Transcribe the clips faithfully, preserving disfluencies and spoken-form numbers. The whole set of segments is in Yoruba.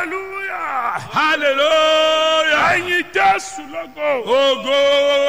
hallelujah. Hallelujah. ẹ̀yin Jésù lógo. Ogo.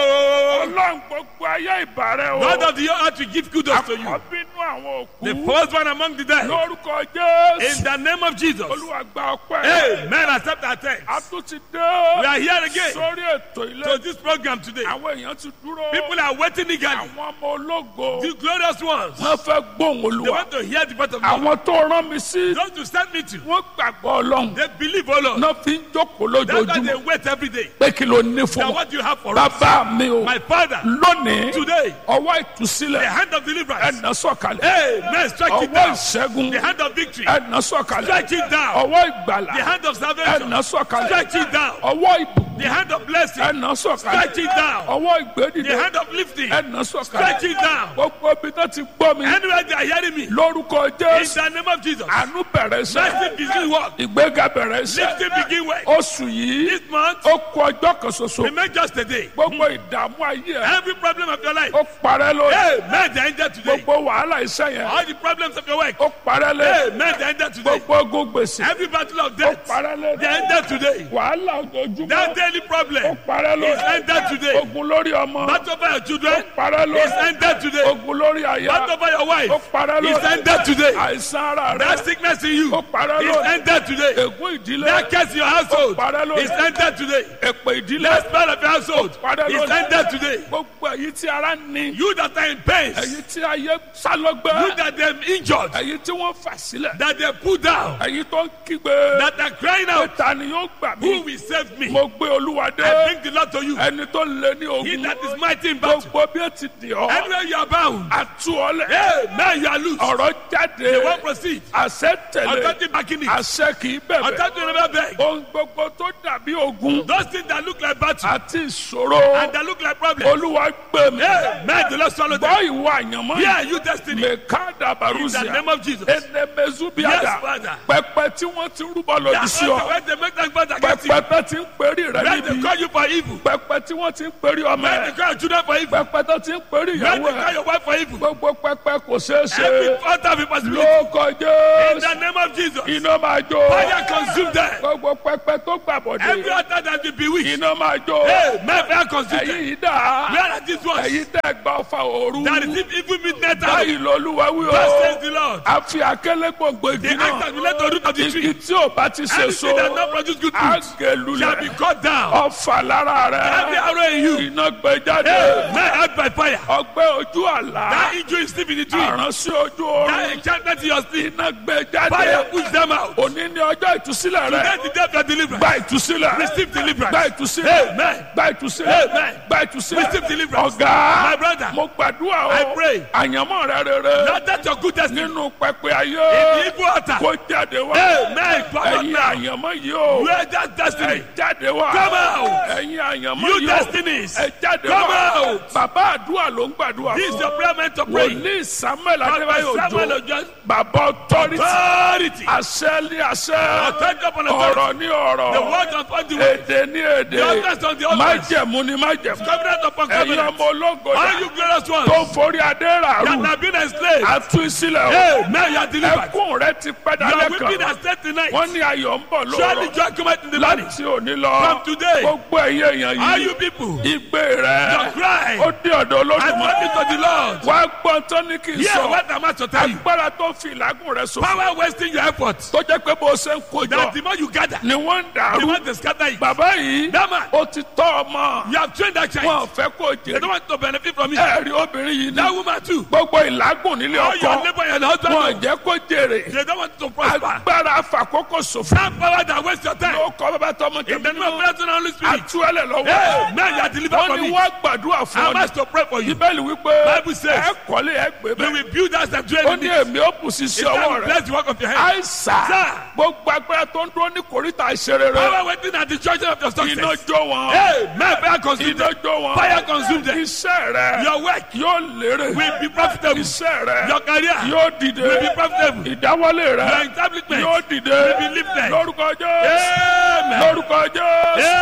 Ọlọ́run gbogbo ayé ìbàrẹ̀ o. God of the earth, we give kudos to you. àkọ́bínú àwọn The òkú. first one among the dead. lórúkọ Jésù. In the name of Jesus. Olúwa gba ọpẹ́. Amen. Accept our thanks. a tún ti We dé. are here again sórí ètò ilé. to this program today. àwọn èèyàn ti dúró. People are waiting eagerly. àwọn ọmọ ológo. The glorious ones. wọ́n fẹ́ gbóhùn They Olúwa. want to hear the voice of God. àwọn tó rán mi sí. Those to send me to. wọ́n gbàgbọ́ Ọlọ́run. They believe, oh Lord. náà fi ń jókòó That's why they lójoojúmọ́. wait every day. pé kí ló ní fún Now wọn. what do you have for us? bàbá mi o. My Father, lónìí. today, ọwọ́ the ìtúsílẹ̀. hand of deliverance. ẹ̀nà sọ̀kalẹ̀. Amen. Strike it ọwọ́ down. ìṣẹ́gun. The hand of victory. ẹ̀nà sọ̀kalẹ̀. Stretch it down. ọwọ́ ìgbàlà. The hand of salvation. ẹ̀nà sọ̀kalẹ̀. Stretch it down. ọwọ́ ìbùkún. The hand of blessing. ẹ̀nà sọ̀kalẹ̀. Stretch it down. ọwọ́ The ìgbédìde. hand of lifting. ẹ̀nà Stretch sọ̀kalẹ̀. it down. gbogbo ibi tó ti gbọ́ mi. Anywhere they are hearing me. lórúkọ In Jésù. the name of Jesus. àánú bẹ̀rẹ̀ iṣẹ́. Blessing begin work. ìgbéga bẹ̀rẹ̀ iṣẹ́. Lifting begin work. oṣù yìí. This month, ó kù ọjọ́ kan ṣoṣo. remain just a day. gbogbo ìdààmú ayé ẹ̀. Every problem of your life. ó parẹ́ lórí. Amen. They ended today. gbogbo wàhálà iṣẹ́ yẹn. All the problems of your work. ó parẹ́ lórí. Amen. They ended today. gbogbo ogun gbèsè. Every battle of ó death. parẹ́ lórí. They ended today. wàhálà ojoojúmọ́. That daily ó problem parẹ́ is lórí. ended today. ogun lórí ọmọ. Battle over your children parẹ́ is lórí. ended today. ogun lórí aya. Battle over your ó wife parẹ́ is lórí. ended today. àìsàn ara That rẹ̀. sickness in you ó parẹ́ is lórí. ended today. ègún ìdílé. That curse in your household parẹ́ lórí. is ended today. èpè ìdílé. That spell of your household parẹ́ is lórí. ended today. gbogbo èyí tí ara ní. You that are in pain, èyí tí ayé you sálọgbẹ́. that are injured, èyí tí wọ́n fà sílẹ̀. that they put down, èyí tó ń kígbe. that are crying out, ta ni yóò gbà who mí. will save me? mo gbé Olúwa I dé. bring the Lord to you. ẹni tó lé ní He ogun. that is mighty in battle. gbogbo bí ó ti dì ọ́. Anywhere you are bound, àtú ọlẹ̀. amen, you are loose. ọ̀rọ̀ They jáde. won't proceed. àṣẹ tẹ̀lé. Authority backing it. àṣẹ kì í bẹ̀bẹ̀. Authority never beg. ohun gbogbo tó dàbí ogun. Those things that look like battle àti ìṣòro. and that look like problems, Olúwa gbé mi. amen, the Lord swallow them. bọ́ ìwọ àyànmọ́. Yeah, you destiny. mẹ̀kádà In the barúsíà. name of Jesus. enemezubiada. Yes, Father. pẹpẹ tí wọ́n ti rúbọ lòdì sí ọ. When they make that father against you, pẹpẹ tó ti ń pèrí rẹ when they níbi. call you for evil, pẹpẹ tí wọ́n ti ń pèrí ọmọ when they ẹ. call your children for evil, pẹpẹ tó ti ń pèrí when ìyàwó they call ẹ. your wife for evil, gbogbo pẹpẹ kò ṣeé every ṣe. altar of impossibility. lóko In Jésù. the name of Jesus, iná máa jó. fire consume them. gbogbo pẹpẹ tó Every gbàbọdé. altar that be bewitched, iná máa jó. amen, fire consume them. ẹ̀yin yìí dà. Where are these ones ẹ̀yin tẹ́ gbà ọfà òru. that receive evil midnight hour? báyìí lọ́lúwa wí Thus o. says the Lord. a fi àkẹ́lẹ́ gbòǹgbò The igi act náà. that will let the root of the igi tree, tí ò bá ti ṣe so. anything that not produce good fruit, shall be àgẹ̀lulẹ̀. cut down. ọfà lára Every rẹ̀. arrow in you, iná gbẹ jáde. amen, out by fire. ọgbẹ́ ojú àlá. That injury is still in the tree. àránsí ojú That oorun. enchantment in your sleep, iná gbẹ fire jáde. push them out. òní ni ọjọ́ ìtúsílẹ̀ rẹ̀. Today the day of your deliverance. gba ìtúsílẹ̀. Receive deliverance. gba ìtúsílẹ̀. Amen. gba ìtúsílẹ̀. Amen. gba ìtúsílẹ̀. Receive deliverance. ọ̀gá. My brother, mo gbàdúrà o. I pray. àyànmọ́ rẹ rere. Lord, that your good destiny nínú pẹpẹ ayé. in the evil altar. kó jáde wá. Amen. Come out ẹ̀yin now. àyànmọ́ yìí o. Where that destiny? ẹ jáde wá. Come out. ẹ̀yin àyànmọ́ You yìí o. destinies. ẹ jáde Come wá. out. bàbá àdúrà ló ń gbàdúrà This is fún. your prayer meant to pray. wòlíì Samuel Pastor Adébáyò Samuel Òjó. Ojo. bàbá authority. Authority. àṣẹ ní àṣẹ. Authority upon authority. ọ̀rọ̀ ní ọ̀rọ̀. The word upon the word. èdè ní èdè. The utterance on the utterance. májẹ̀mú ní májẹ̀mú. Covenant upon ẹ̀yin covenant. ọmọ ológo All dà. you glorious ones tó forí adé that ràrú. have been enslaved. àtú ìsílẹ̀ o. Amen. You are delivered. ẹkún rẹ ti pẹ́ You are dálẹ́ weeping kan. and stayed tonight. wọ́n ní ayọ̀ ń bọ̀ Surely lóòrọ̀. joy cometh in the morning. láti òní lọ. From today, gbogbo ẹ̀yẹ èèyàn all yìí. you people, ìgbé your rẹ̀. cry ó dé ọ̀dọ̀ and Olódùmarè. money to the Lord. wá gbọ́n tó ní kí n Hear sọ. what I'm about to tell you. agbára tó fi ìlágùn rẹ sọ. Power wasting your efforts. tó jẹ́ pé bó ṣe ń That the kojọ. more you gather, ni wọ́n ń the dàrú. more they scatter it. bàbá yìí. That man, ó ti tọ́ ọmọ. you have trained that wọn child. ò fẹ́ kó They jèrè. don't want to benefit from it. ẹ̀rí obìnrin yìí That ní. woman too. gbogbo ìlágùn nílé All your ọkọ. neighbor and husband, wọn ò jẹ́ kó jèrè. they don't want to prosper. agbára àfàkókò ṣòfò. That power that wastes your time. ló kọ́ bàbá tọmọ In the tẹ̀mí name of nínú. Father, Son, and Holy Spirit. àtúwẹ́lẹ̀ lọ́wọ́. Hey, man, you are delivered wọ́n from ní it. wọ́n gbàdúrà fún I'm ọ. asked to pray for you. bíbélì wípé Bible says, ẹ kọ́lé ẹ gbé We bẹ́ẹ̀. will build us and dwell ó in ní it. èmi ó bù sí sí It's ọwọ́ time to rẹ̀. bless the work of your hand. àìsà Sir. gbogbo agbára tó ń dúró ní kòríta ìṣeré rẹ̀. Power waiting at the junction of your iná success. jó wọn. Hey, man, fire consume iná them. jó wọn. Fire consume them. iṣẹ́ rẹ̀ Your work yóò lérè. will be profitable. iṣẹ́ rẹ̀ Your career yóò dìde. will be profitable. ìdáwọ́lé Your rẹ̀ establishment yóò dìde. will be lifted. lórúkọ Jésù. Amen. lórúkọ Jésù.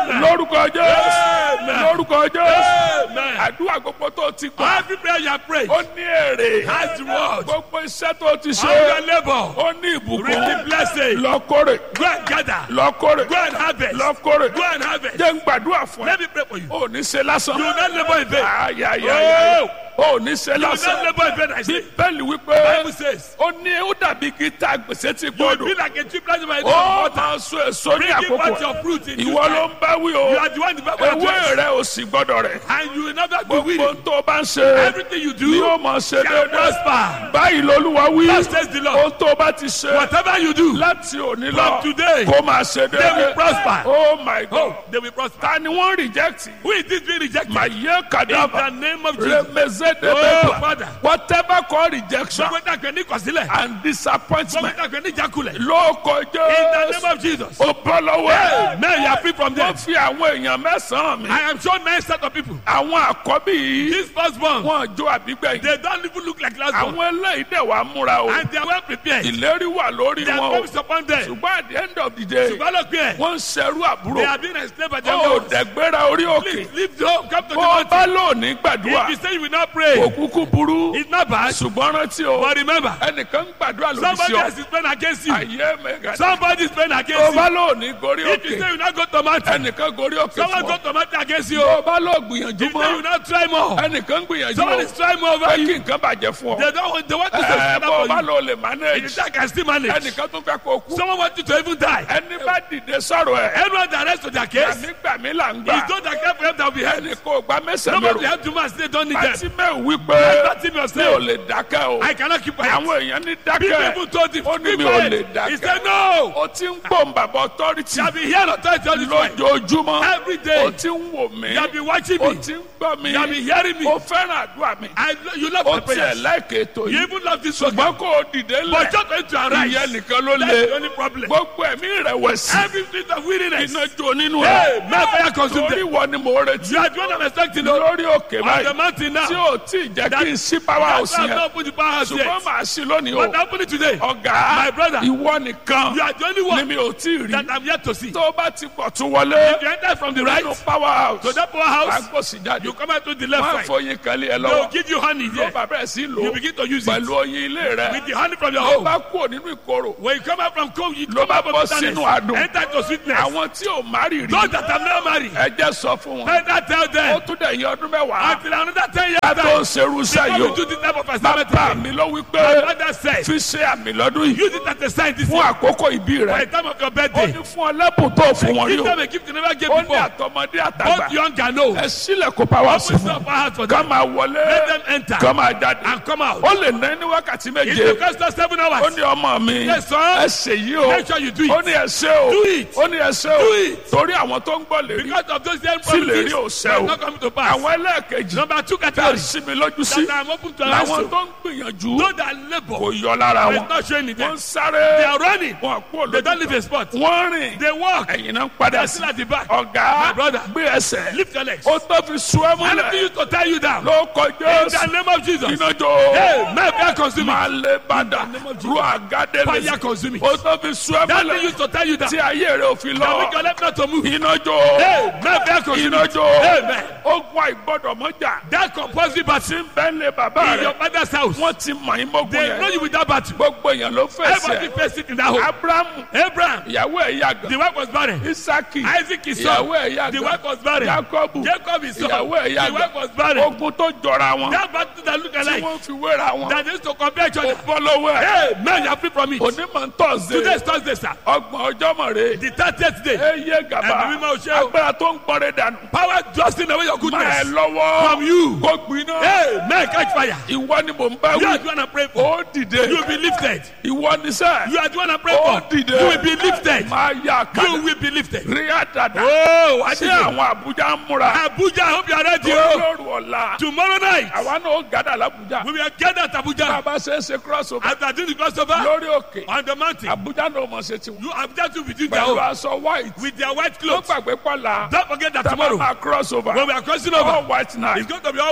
lórúkọ jésù Amen. lórúkọ jésù Amen. àdúrà gbogbo tó ti gbà Every prayer you have prayed ó ní èrè has reward. gbogbo iṣẹ́ tó ti All your ṣe labor, ó ní ìbùkún really blessing. lọ́kọ́rẹ́ Go and gather. lọ́kọ́rẹ́ Go and harvest. lọ́kọ́rẹ́ Go and harvest. jẹ́ ń gbàdúrà fún ẹ Let me pray for you. ó ní ṣe lásán You will not labor in vain. ayayaya ó ní ṣe You will not lásán labor in vain, I say. bíbélì wípé Bible says, ó ní ó dàbí gíta gbèsè tí you will gbọdọ̀ be like a tree planted by the ó water. máa so èso ní Bringing forth àkókò your fruit in due ìwọ ló time. ń bá wí o You are the one the Bible ewé address. rẹ ò sì gbọdọ̀ rẹ̀ And you will never be gbogbo weary. tó bá ń ṣe Everything you ni do ó máa ṣe shall déédéé prosper. báyìí lolúwa wí Thus says the Lord. ohun tó bá ti ṣe Whatever you do, láti òní lọ from today, kó máa ṣe they will déédéé prosper. oh my god Oh, they will prosper. ta ni wọ́n reject Who is this being rejected? màá yẹ In kàdáfà the name of Jesus. remeze Oh, debeba Father. whatever call rejection Gbogbo ìtàkùn ní kọ̀sílẹ̀. and Gbogbo disappointment ìtàkùn ní ìjákulẹ̀. lóko In the jésù name of Jesus. ó bọ́ lọ́wọ́ ẹ̀. Now you are free from them. wọ́n fi àwọn èèyàn mẹ́sàn-án mi. I am sure nine set of people. àwọn àkọ́bí yìí This firstborn, wọ́n jó àbígbẹ̀yìn. they don't even look like last born. àwọn eléyìí dẹ̀ wá múra o. And they are well prepared. ìlérí wà lórí They are wọn o. promised upon them. ṣùgbọ́n at the end of the day Ṣùgbọ́n ló pé ẹ̀. wọ́n ń ṣerú They àbúrò. are being enslaved by their ó mothers. dẹ̀gbẹ́ra orí òkè. Please leave the home. Come to the bó o bá mountain. lónìí gbàdúrà If you say you will not pray, òkúkú burú. it's not bad. ṣùgbọ́n rántí o But remember, ẹnìkan ń gbàdúrà lòdì somebody sí ọ. else is praying against you. ayé mẹ́ga. Somebody is praying bó o against bá you. lónìí gorí If you say òkè you will not go to mountain, ẹnìkan gorí òkè someone fún go ọ. to mountain against you. bó o bá lọ gbìyànjú If you say you will mọ́ not try more, ẹnìkan gbìyànjú someone o. is trying more over fẹ́ you. kí nǹkan bàjẹ́ fún ọ. They don't want, they want to say ẹ it's bó o bá for you. lọ lè If manage you say I can still manage, ẹnìkan tún fẹ́ kó kú. someone want you to even die. ẹni bá dìde sọ̀rọ̀ ẹ̀ Anyone that rests to their case, gbàmígbàmí là ń it's gbà. not that care for them that will be helped. ẹnì kò gba mẹ́sàn-án Nobody mẹ́rù. help to man, they don't need them. àti mẹ́wù wípé Let him mi ò yourself. lè dákẹ́ o. I cannot keep quiet. àwọn èèyàn ní People dákẹ́. even told him, ó ní keep mi ò lè quiet. He dákẹ́. said, no. ó ti ń gbóhùn bàbá authority You have been here authority all this while. lójoojúmọ́. Every day. ó ti ń wò mí. You have been watching ó me. ti ń gbọ́ mi. You have been hearing me. ó fẹ́ràn àdúrà mi. I, you love ó my tiẹ̀ prayers. láìkè ètò You yìí. even love this program. ṣùgbọ́n kò dìde But lẹ̀. just going to arise. ìyẹn nìkan ló That's the le. only problem. gbogbo ẹ̀mí ìrẹ̀wẹ̀sì. Every spirit of weariness. iná jó nínú Hey, rẹ̀. may fire consume torí them. wọ ni mo retí. You are the one I'm expecting. On lórí òkè the báyìí. mountain now. tí ò tí ì jẹ́ kí n sí power house That's why I've yẹn. not put the power house ṣùgbọ́n yet. màá sí lónìí But o. happening today. ọ̀gá My brother. ìwọ nìkan You are the only ni one mi ò tí ì that rí. I'm yet to see. tó o bá ti pọ̀ tún wọlé. If you enter from the right nínú power house. to that power wàá house, gbòsì jáde. you come out to the left wọ́n á side. fọyín kan lé ẹ They will lọ́wọ́. give you honey tó there. bá bẹ̀rẹ̀ sí lò You ó begin to use it. pẹ̀lú oyin ilé rẹ̀. With the honey from your tó home. bá kúrò nínú ìkorò. When you come out from cold, you Ló come bá out from bọ́ bitterness. sínú adùn. Enter to sweetness. àwọn tí ò márì rí. Those that have never married, ẹ jẹ́ sọ fún wọn. better tell ó them tún dẹ̀ yín ọdún mẹ́wàá. until another ten years ká tó time. ṣerú Before sẹ́yìn we o. do this type of assignment bàbá again. mi ló wí My pé father said, fi ṣe àmì lọ́dún yìí use it as a sign this fún year. àkókò ìbí By rẹ̀. the time of your ó birthday, ní fún ọ lẹ́bùn tó fún wọn rí give o. them a gift you never gave ó ní before. àtọmọdé Both àtàgbà. young and old. ẹ sílẹ̀ kó pa wá sí Open fún up our heart for ká them. máa wọlé Let them enter ká máa jáde. and come out. ó lè ná ní wákàtí It méje. will cost us seven ó hours. ní ọmọ mi Yes, son. ẹ ṣe yìí o. Make sure you do ó it. ní ẹ ṣe o. Do it. ó ní ẹ ṣe o. Do it. torí àwọn tó ń gbọ́ lè rí. Because of those young tí lè rí promises, ò ṣe they are o. not coming to pass. àwọn ẹlẹ́ẹ̀kejì Number two tá a category sí mi lójú sí. that I'm open to làwọn answer. tó ń gbìyànjú Those that labor, kò yọ lára but it's wọn. not showing it wọ́n them. ń sáré. They are running. wọn kú They don't olójú leave a spot. wọ́n rìn. They walk. ẹ̀yin náà ń They padà are sí. still at the back. ọ̀gá My brother. gbé ẹsẹ̀. Lift your legs. ó tó fi sùn ẹ́ Anything múlẹ̀. used to tie you down. ló In kọjá the name of Jesus. iná jó. Hey, may fire consume me. máa lé bàdà ru àgádé Fire lè. consume me. ó tó fi sùn ẹ́ That thing múlẹ̀. used to tie you down. tí ayé rẹ̀ ò fi Can we lọ. can let not to move? iná jó. Hey, may fire consume me. iná jó. Amen. ogun àìgbọ́dọ̀ mọ́jà. That compulsory battle tí ń bẹ́ẹ̀ lé bàbá in your rẹ̀. father's house. wọ́n ti mọ̀ yín mọ́gun They know yẹn. you with that battle. gbogbo èèyàn ló fèsì Everybody ẹ̀. faced it in that home. abrahamu Abraham, ìyàwó ẹ̀ yàgàn. the wife was barren. isaki Isaac his son, ìyàwó ẹ̀ the yàgàn. wife was barren. jacobu Jacob his son, ìyàwó ẹ̀ the yàgàn. wife was barren. ogun tó jọra wọn. That battle that look tí alike, wọ́n fi wéra wọn. that they used to compare each ó other. bọ́ lọ́wọ́ ẹ̀. Hey, man, you are free from it. onímọ̀ ń tọ̀ Today ṣe. is Thursday, sir. ọgbọ̀n ọjọ́ mọ̀ rè. The thirtieth day. eye gàba. Ẹ̀mí mímọ́ ṣe o. agbára tó ń gbọ́rẹ̀ dànù. Power thrusting away your máa ẹ goodness lọ́wọ́. from you. kó gbiná. Hey, man, catch fire. ìwọ ni mò ń bá You are wí. the one I'm praying for. ó dìde. You will be lifted. ìwọ ni sẹ́. You are the one I'm praying ó for. dìde. You will be lifted. máa yà You kàdà. will be lifted. rí àdàdà. Oh, I ṣé did àwọn àbújá ń múra. Abuja, I hope you are ready. Oh. olórí ọ̀la. Tomorrow night, àwa náà ó gádà l'Abuja. we will gather at Abuja. bàbá ṣe é ṣe cross over. After doing the crossover lórí òkè. on the mountain, àbújá náà mọ̀ ṣe tiwọn. you have just to be doing their pẹ̀lú own aṣọ white. with their white ló clothes. gbàgbé pọ́lá. Don't forget that tábà tomorrow, máa cross over. when we are crossing all over, white night. it's going to be all white. mọ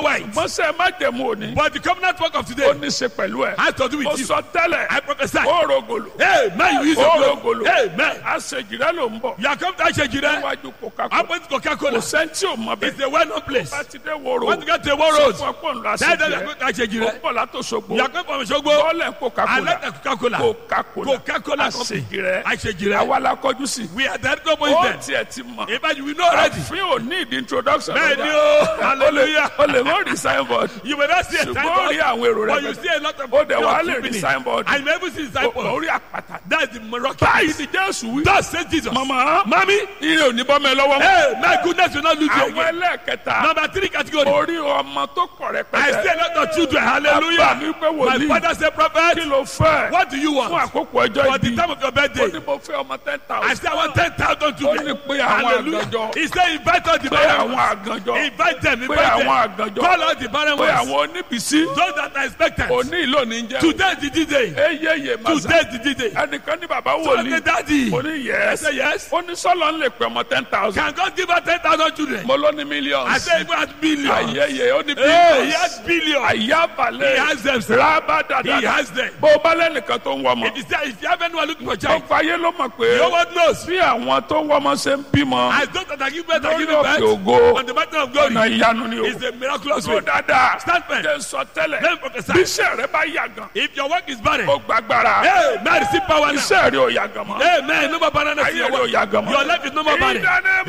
ṣùgbọ́n sẹ́ má jẹ̀mú òní. But the covenant work of ó today ní ṣe pẹ̀lú ẹ̀. has to do mo with you. sọ tẹ́lẹ̀. I prophesy. ó rògòlò. Amen. You use your ó blood. rògòlò. Amen. àṣejìrẹ́ ló ń bọ̀. You are come to Ashejire. níwájú Coca-Cola. Opposite Coca-Cola. kò sẹ́ńtì ò mọ It's bẹ́ẹ̀. a well-known place. bá ti dé wóró. Want to get to a war road? sọ fún ọ̀pọ̀ ńlá Tell them you are àṣejìrẹ́. going to Ashejire. ó bọ̀ látòṣogbo. You are going from Osogbo. bọ́ọ̀lẹ̀ And Coca-Cola. let the Coca-Cola. Coca-Cola. Coca-Cola company. àṣejìrẹ́. Ashejire. àwa la kọjú sí. We are directly ó opposite them. tiẹ̀ ti mọ̀. In fact, you will know already. àfin ò ní ìdí introduction. Bẹ́ẹ̀ni lọ́jà. o. Hallelujah. o lè mọ rí signboard. You may not see a ṣùgbọ́n signboard. rí àwọn èrò But you rẹ̀. see a lot of ó dẹ̀ wá people lè rí company. signboard. And you may even see the signboard. orí àpáta. That's the miracle. báyìí ni Jésù wí. Thus says Jesus. mama Mami. ire ò ní bọ́ mi lọ́wọ́ mọ́. Hey, my goodness will not lose you àwọn again. ẹlẹ́ẹ̀kẹta. Number three category. orí ọmọ tó kọ̀ I rẹpẹtẹ. see a lot of children. Bàbá mi Hallelujah. pé wòlíì. My father said, prophet, kí ló fẹ́. what do you fún want? àkókò ọjọ́ For the ìbí. time of your ó birthday. ní mo fẹ́ ọmọ ten I thousand. said, I want ten thousand ó children. ní pé àwọn Hallelujah. àgànjọ. He said, invite all the pé barren àwọn ones. àgànjọ. Invite them, pé invite àwọn them. àgànjọ. Call all the barren pé ones. àwọn oníbìsí. Those that are expectant. òní ìlò ní jẹ́. Today is the D-Day. eyeye masa. Today is the D-Day. ẹnìkan ní bàbá So the wòlíì. daddy. mo ní I yẹs. said, yes. ó ní sọ́lọ́ ń lè pè ọmọ ten thousand. Can God give us ten thousand children? mo ló ní millions. I said, even at billions. ayẹyẹ ó ní Hey, he billions. has billions. àyàbalẹ̀. He has them, sir. rábàdàdà. He has them. bó o bá lẹ́nìkan tó ń wọ ọmọ. If you say- if you have anyone looking for a child, gbogbo ayé ló mọ̀ pé. no one knows. bí àwọn tó ń wọ ọmọ ṣe ń bímọ. As those that are giving birth are lórí giving òkè birth ògo. on the mountain of glory ọ̀nà ìyanu ni o. is a miraculous tó way. dáadáa. Stand firm. jẹ́ sọ tẹ́lẹ̀. Let me prophesy. bí iṣẹ́ rẹ bá yà gan. If your work is barren, ó gbàgbára. hey, man, receive power now. iṣẹ́ rẹ ò yà gan mọ́. Hey, man, no more barrenness in ayé your rẹ ò work. yà gan mọ́. Your life is no more barren. ìdáná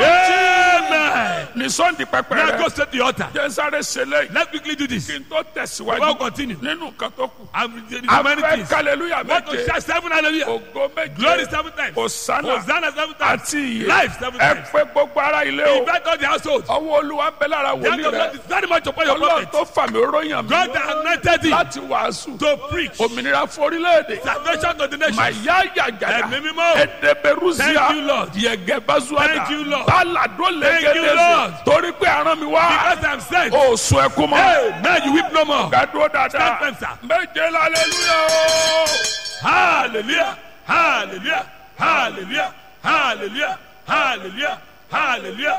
Amen. ní sọ́ndì pẹpẹ Now rẹ. go straight to the altar. jẹ́ sáré ṣẹlẹ̀. Let's quickly do this. kí n tó tẹ̀síwájú. Before we continue. nínú nǹkan tó kù. I'm the a many fẹ́ things. hallelujah Want to méje. shout seven hallelujah. ògo méje. Glory seven times. Hosanna. Hosanna seven times. àti iye. Life seven ẹ times. pé gbogbo ara ilé o. Invite all the household. ọwọ́ olúwa ń bẹ lára The wòlíì hand of rẹ. God is very much upon your ọlọ́run prophet. tó fàmì oróyàn mi. God that anointed thee láti wàásù. to preach òmìnira forílẹ̀-èdè. salvation to the nations. màyà yàgàdà. Ẹ̀mí mímọ́. ẹ̀dẹ̀bẹ̀rúsíà. Thank you, Lord. yẹ̀gẹ̀ báṣúàdà. Thank you, Lord. bálàdó Thank you, lẹ́gẹ̀dẹ̀sẹ̀. Lord. torí pé aràn mi wá. Because I'm sent. o sùn ẹkún mọ́. Hey, man, you weep no more. gàdúró dáadáa. Stand firm, sir. méje lálẹ́lúyà o. Hallelujah. Hallelujah. Hallelujah. Hallelujah. Hallelujah. Hallelujah.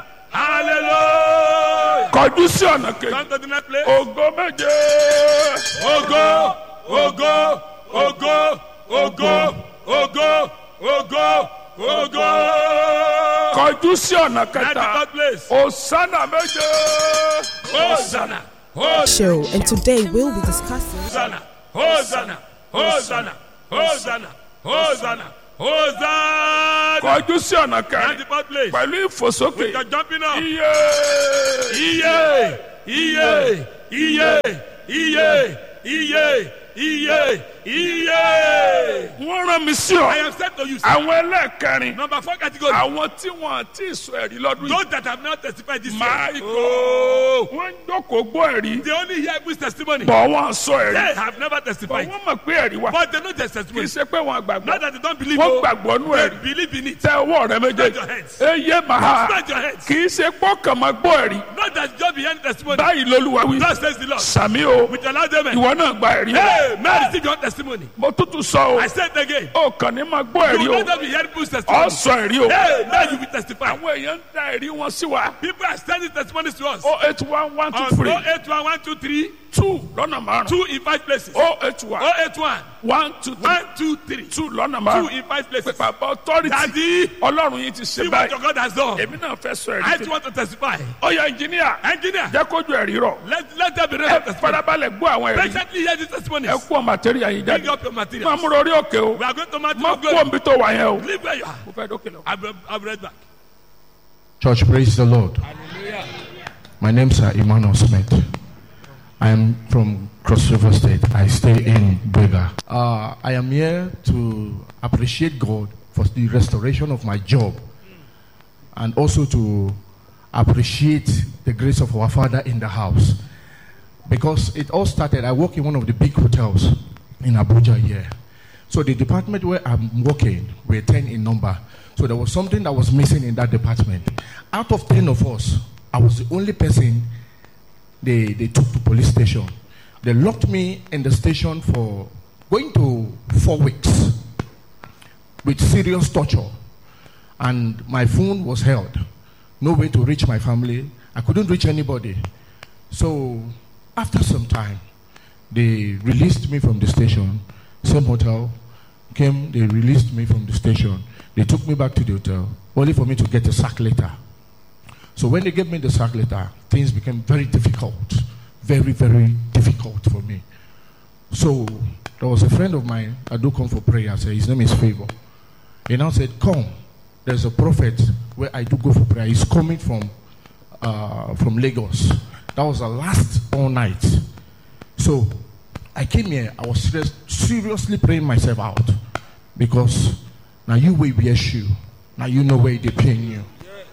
Hallelujah. kọjú sí ọ̀nà kejì. Come to the next place. ògo méje. Ogo, ogo, ogo, ogo, ogo, ogo, ogo. kọjú sí ọ̀nà At the kẹta. third place. Hosanna méje. Hosanna. Hosanna. Show, and today we'll be discussing Hosanna. Hosanna. Hosanna. Hosanna. Hosanna. Hosanna. kọjú sí ọ̀nà At kẹrin. the fourth place. pẹ̀lú ìfòsókè. You're jumping up. iye. Iye, iye, iye, iye, iye, iye, iye. wọ́n rán mi sí I ọ. am sent to you, sir. àwọn ẹlẹ́ẹ̀kẹrin. Number four category. àwọn tí wọn àti ìsọ ẹ̀rí lọ́dún yìí. Those that have not testified this My year. God. Oh. wọ́n ń jókòó gbọ́ ẹ̀rí. They only hear people's testimony. bọ̀ wọ́n sọ They ẹ̀rí. have never bọ̀ testified. wọ́n mọ̀ pé ẹ̀rí wà. But they know their kì í testimony. ṣe pé wọn àgbàgbọ́. Not that they don't believe. wọ́n oh. gbàgbọ́ nú They ẹ̀rí. believe in it. tẹ ọwọ́ rẹ Spread your méjèèjì. hands. eye màá. Spread your hands. kì í ṣe pọ́kàn máa gbọ́ ẹ̀rí. Not that just behind testimony. báyìí lolúwa wí. God says the Lord. sàmí o. With your loud amen. ìwọ náà gba ẹ̀rí. Hey, man, receive your testimony. mo tútù sọ o. I said it again. o kàn ní máa gbọ́ You ẹ̀rí will o. not be hearing people's ọ testimony. sọ ẹ̀rí o. Hey, now you will testify. àwọn èèyàn ń da ẹ̀rí wọn sí wa. People are sending testimonies to us. o eight one one two On three oh eight one one two three two lọ́nà márùn. two in five places. o eight one oh eight one one two three one two three two lọ́nà two márùn. in five places. bàbá authority Daddy, ọlọ́run yìí ti see ṣe what your báyìí. God has done. èmi náà fẹ́ sọ I ẹ̀rí. too want to testify. ọ̀yà engineer Engineer, jẹ́ kójú ẹ̀rí rọ̀. let, let there be ẹ real testimony. farabalẹ̀ gbọ́ àwọn ẹ̀rí. Patiently hear these testimonies. ẹ kú ọ material yìí Bring jáde. up your máa materials. múra orí òkè o. We are going to Mountain má of kú Glory. òǹbí tó wà yẹn o. Live where you are. mo fẹ́ dókè lọ. I'll be, I'll be right back. Church, praise the Lord. My name is Emmanuel Smith. I am from Cross River State. I stay in Bega. Uh, I am here to appreciate God for the restoration of my job and also to appreciate the grace of our Father in the house. Because it all started, I work in one of the big hotels in Abuja here. So the department where I'm working, we're ten in number. So there was something that was missing in that department. Out of ten of us, I was the only person they, they took to police station. They locked me in the station for going to four weeks with serious torture. And my phone was held. No way to reach my family. I couldn't reach anybody. So after some time, they released me from the station. Same hotel came, they released me from the station. They took me back to the hotel, only for me to get a sack letter. So when they gave me the sack letter, things became very difficult. Very, very difficult for me. So there was a friend of mine, I do come for prayer, say his name is Favor. He now said, come, there's a prophet where I do go for prayer. He's coming from uh, from Lagos. That was the last all night. So I came here, I was serious, seriously praying myself out. Because now you will be a shoe. Now you know where they're paying you.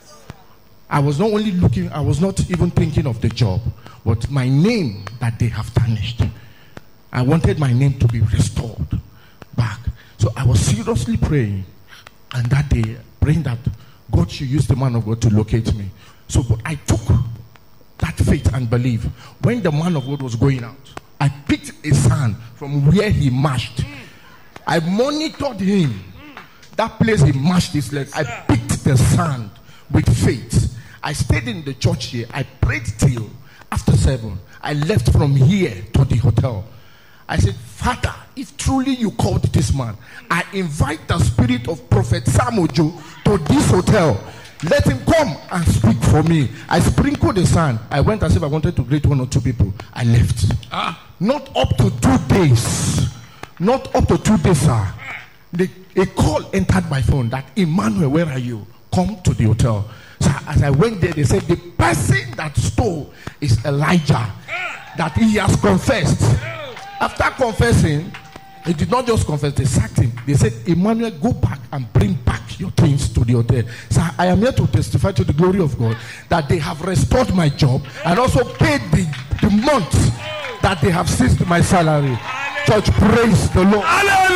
I was not only looking, I was not even thinking of the job, but my name that they have tarnished. I wanted my name to be restored back. So I was seriously praying, and that day, praying that God should use the man of God to locate me. So but I took that faith and belief. When the man of God was going out, I picked a sand from where he marched. I monitored him. That place he marched his leg. I picked the sand with faith. I stayed in the church here. I prayed till after seven. I left from here to the hotel. I said, Father, if truly you called this man, I invite the spirit of Prophet Samuel to this hotel. Let him come and speak for me. I sprinkled the sand. I went as if I wanted to greet one or two people. I left. Ah. Not up to two days. Not up to two days, sir. The, a call entered my phone that, Emmanuel, where are you? Come to the hotel. So as I went there, they said the person that stole is Elijah, that he has confessed. After confessing, he did not just confess, they sacked him. They said, Emmanuel, go back and bring back your things to the hotel. So I am here to testify to the glory of God that they have restored my job and also paid the, the month that they have seized my salary. Church, praise the Lord.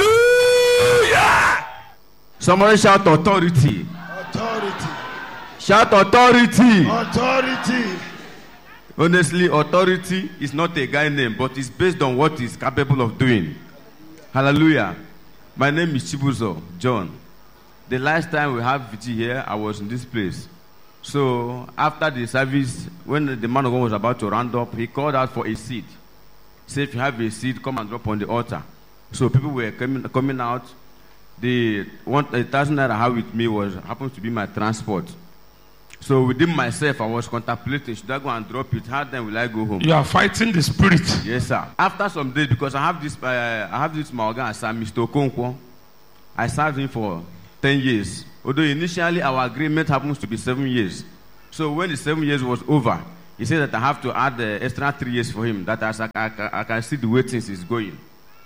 Hallelujah! Somebody shout authority. Authority. Shout authority. Authority. Honestly, authority is not a guy name, but it's based on what he's capable of doing. Hallelujah. My name is Chibuzo John. The last time we had V G here, I was in this place. So after the service, when the man of God was about to round up, he called out for a seed. He said, if you have a seed, come and drop on the altar. So people were coming, coming out. The one thousand naira I have with me was happened to be my transport. So within myself, I was contemplating, should I go and drop it? How then will I go home? You are fighting the spirit. Yes, sir. After some days, because I have this, uh, I have this my organ, sir, Mister Okonkwo. I served him for ten years. Although initially our agreement happens to be seven years. So when the seven years was over, he said that I have to add the extra three years for him. That as I, I, I can see the way things is going.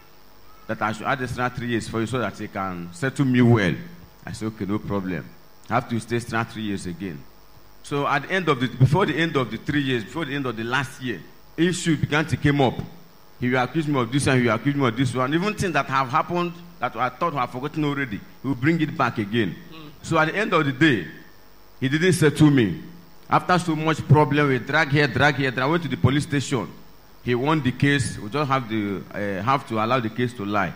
That I should add extra three years for you so that he can settle me well. I said, okay, no problem. I have to stay extra three years again. So at the end of the, before the end of the three years, before the end of the last year, issue began to come up. He will accuse me of this and he will accuse me of this one. Even things that have happened that I thought I have forgotten already, he will bring it back again. Mm. So at the end of the day, he didn't settle me. After so much problem, we drag here, drag here, drag. I went to the police station. He won the case. We just have to uh, have to allow the case to lie.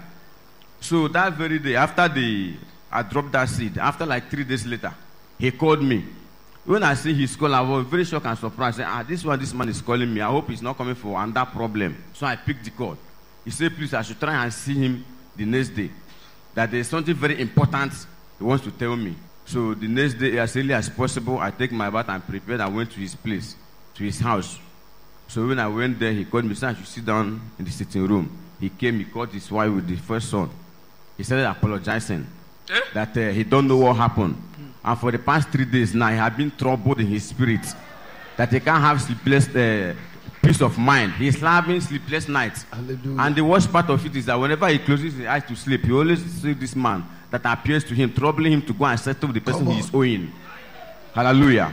So that very day, after the I dropped that seed, after like three days later, he called me. When I see his call, I was very shocked and surprised. I said, ah, this one, this man is calling me. I hope he's not coming for another problem. So I picked the call. He said, please, I should try and see him the next day. That there's something very important he wants to tell me. So the next day, as early as possible, I take my bath and prepared. I went to his place, to his house. So when I went there, he called me, said I should sit down in the sitting room. He came, he called his wife with the first son. He started apologizing eh? that uh, he don't know what happened. And for the past three days now, he has been troubled in his spirit. That he can't have sleepless uh, peace of mind. He's having sleepless nights. Hallelujah. And the worst part of it is that whenever he closes his eyes to sleep, he always sees this man that appears to him, troubling him to go and settle the person he is owing. Hallelujah.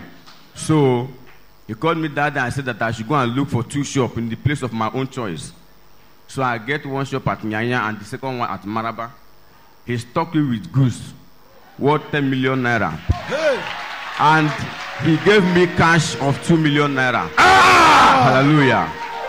So he called me that day and said that I should go and look for two shops in the place of my own choice. So I get one shop at Nyanya and the second one at Maraba. He's stocking with goods worth ten million naira. Hey. And he gave me cash of two million naira. Ah! Hallelujah.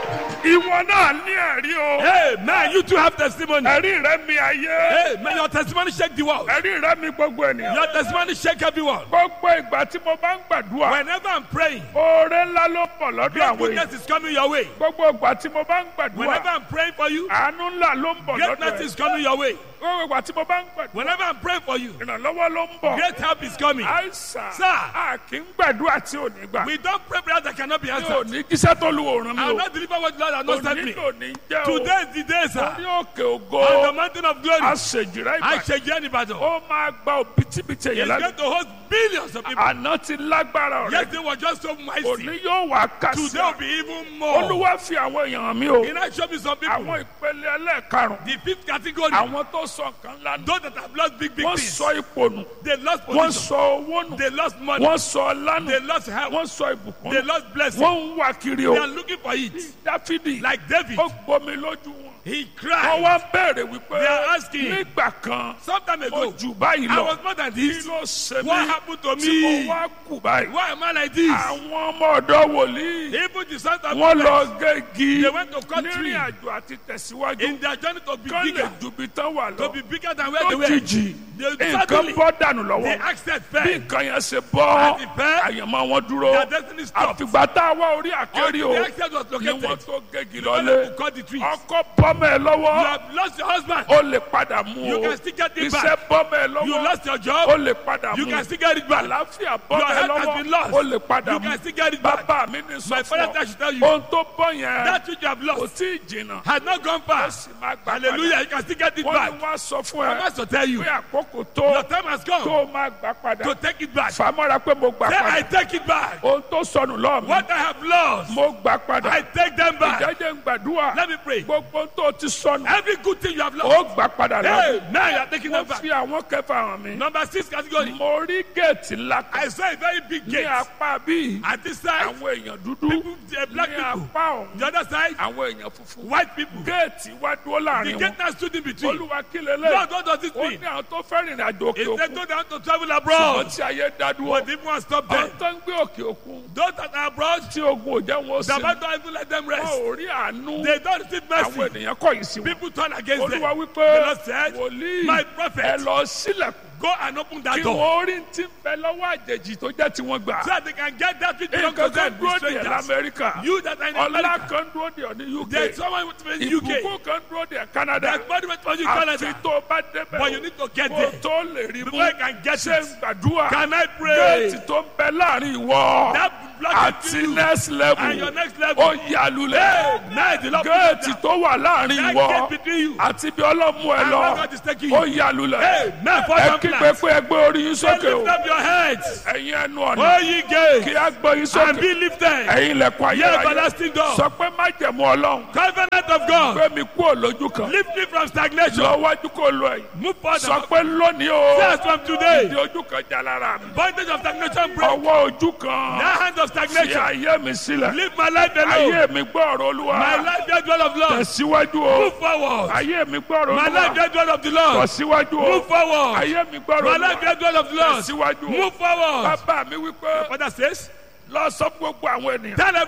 ìwọ náà ní ẹ̀rí o. Hey, man, you too have testimony. ẹ̀rí rẹ mi ayé. Hey, man, your testimony shake the world. ẹ̀rí rẹ mi gbogbo ènìyàn. Your testimony shake everyone. gbogbo ìgbà tí mo bá ń gbàdúrà. Whenever I'm praying, oore ńlá ló pọ̀ lọ́dọ̀ great àwọn èèyàn. goodness is coming your way. gbogbo ìgbà tí mo bá ń Whenever gbàdúrà. I'm praying for you, àánú ńlá ló ń bọ̀ greatness lọ́dọ̀ is ẹ̀. coming your way. gbogbo ìgbà tí mo bá ń gbàdúrà. Whenever I'm praying for you, ìrànlọ́wọ́ ló ń bọ̀. great help is coming. àìsàn. Sir. a kì í gbàdúrà tí ò ní gbà. We don't pray prayers that cannot be mi ò answered. ní jíṣẹ́ tó lu òòrùn mi I will o. not deliver what Lord has not sent me. òní ló ní jẹ́ o. Today is the day, sir. orí òkè On the ògo. mountain of glory, àṣejìrẹ́ I ìbàdàn. shall join the battle. ó máa gba òbítíbitì He's èyàn going lálẹ́. to host billions of people. àná ti lágbára ọ̀rẹ́. Yesterday was just so mighty. òní yóò wá kásí. Today will be even more. olúwa fi àwọn èèyàn mi o. He now show me some people. àwọn ìpele ẹlẹ́ẹ̀karùn-ún. The fifth category, àwọn tó sọ nǹkan ńlá nù. those that have lost big, big wọ́n things. sọ ipò nù. They lost wọ́n position. sọ owó nù. They lost money. wọ́n sọ ọlá They nù. lost health. wọ́n sọ ìbùkún They nù. lost blessing. wọ́n ń wá kiri They o. are looking for it. dáfídì. Like David, ó gbomi lójú wọn. he wọ́n cried. wá béèrè wípé. They are asking. nígbà kan. Some time mo ago, jù báyìí I lọ. was more than kí this. ló ṣe mí. What happened to tí mo me? wá kù báyìí. Why am I like this? àwọn ọmọ ọ̀dọ́ wòlíì. Even the sons of wọ́n lọ prophets, gégi. they went to cut tree nírìn àjò àti tẹ̀síwájú. in their journey to be kán lè bigger, ju ibi tán wà to lọ. be bigger than where they were. lójijì They nǹkan suddenly, bọ́ dànù the lọ́wọ́. access bí fell. nǹkan yẹn ṣe bọ́ As it fell, àyànmọ́ wọn dúró. their destiny stopped. àfìgbà tá a wá orí àkérí Until o the access was ni wọ́n located, tó gégi the one lọ́lé. who cut the trees. ọkọ bọ́mọ ẹ You lọ́wọ́. have lost your husband. ó lè padà mú You o. can still get it iṣẹ́ back. bọ́mọ ẹ You lọ́wọ́. lost your ó job. lè padà You mú. can still get it back. àlàáfíà bọ́mọ Your ẹ health has been lost. lọ́wọ́. ó lè padà You mú. can still get it back. bàbá mi ní My sọ father fún should tell ọ. you, ohun tó bọ́ yẹn that which you have kò lost tí ì jìnnà. has not gone ó past. sì máa gbà Hallelujah. padà. You can still get it wọ́n back. ní wọ́n sọ fún I ẹ must to tell you, pé àkókò tó your time has tó come máa gbà padà. to take it back. fàmọ́ra pé mo gbà Say, I padà. take it back. ohun tó sọnù lọ́ọ̀ mi. What I have lost, mo gbà padà. I take them back. ìjẹ́jẹ́ ń gbàdúrà. Let me pray. gbogbo ohun tó ti sọnù. Every good thing you have ó lost, gbà padà hey, lọ́wọ́. now you are taking them wọ́n back. fi àwọn kẹfà hàn mí. Number six category, mo rí géètì ńlá kan I saw a very big ní gate. apá bíi At this side, àwọn èèyàn dúdú people, uh, black ní people. apá ọ̀hún The other side, àwọn èèyàn funfun. white people. géètì wá dúró The láàrin wọn. gate now stood in between. olúwa kí Lord, lélẹ̀. what does it ó mean? ní àwọn tó fẹ́ rìnrìn àjò òkè It's òkun. like those that want to travel ṣùgbọ́n abroad, tí ayé dá dúró. but if one stop there, àwọn tó ń gbé òkè òkun. those that are abroad, tí ogun ò jẹ́ wọn ó the sinmi. man don't even let them wọn rest. ò rí àánú. They don't receive àwọn mercy. ènìyàn kọ̀yìn sí wọn. People turn against them. olúwa wípé The Lord said, wòlíì my ẹ prophet, lọ sílẹ̀kùn. go and open that kí door wọ́n rí ti ń bẹ lọ́wọ́ àjèjì tó jẹ́ tiwọn gbà. so that they can get that which belongs to nǹkan kan them. dúró The dè strangers. lamẹ́ríkà. You that are in ọlá America, kan dúró dè ọ ní U K. there's someone in U K. ìbùkún kan dúró dè Canada. There's body weight for you in àfi Canada. tó o bá débẹ̀ But you need to get kó o there. tó lè rí mú. Before you can get ṣé ń it. gbàdúrà. Can I pray? géètì tó ń bẹ láàrin ìwọ That block àti you next level and your next level. ó yàlulẹ̀. Now the Lord géètì tó wà láàrin that ìwọ gate between you àti bí ọlọ́mú ẹ and lọ where God is taking ó you. yàlulẹ̀. Hey, now for ẹ some kígbe plans. pé ẹ gbé orí yín Say, sókè o. lift up your heads. ẹ̀yin ẹnu O ọ̀nà ye gates, kí á gbé yín and sókè. be lifted. ẹ̀yin ilẹ̀kùn Ye ayérayé everlasting door. sọ pé májẹ̀mú ọlọ́run Covenant of God. gbé mi kúrò lójú kan Lift me from stagnation. lọ wájú kó lọ ẹ̀yìn. Move further. sọ pé lónìí o Just from today. ìdí ojú kan já lára mi. Bondage of stagnation break. ọwọ́ ojú kan That hand of fi stagnation. ayé mi sílẹ̀. Leave my life alone. ayé mi gbọ́ ọ̀rọ̀ olúwa My life the dwell of Lord. tẹ̀síwájú o. Move forward. ayé mi gbọ́ ọ̀rọ̀ My life olúwa the dwell of the Lord. tẹ̀síwájú o. Move forward. ayé mi gbọ́ ọ̀rọ̀ My life olúwa the dwell of the Lord. tẹ̀síwájú o. Move forward. bàbá mi wípé Father says, lọ sọ fún gbogbo àwọn ènìyàn. tell